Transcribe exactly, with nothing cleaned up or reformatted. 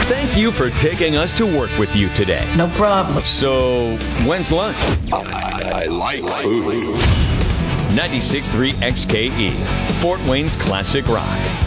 Thank you for taking us to work with you today. No problem. So, when's lunch? I, I like food. ninety-six point three X K E, Fort Wayne's classic rock.